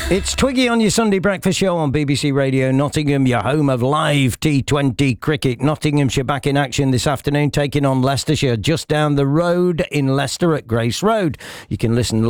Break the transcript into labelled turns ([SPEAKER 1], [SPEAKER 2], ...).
[SPEAKER 1] It's Twiggy on your Sunday breakfast show on BBC Radio Nottingham, your home of live T20 cricket. Nottinghamshire back in action this afternoon, taking on Leicestershire just down the road in Leicester at Grace Road. You can listen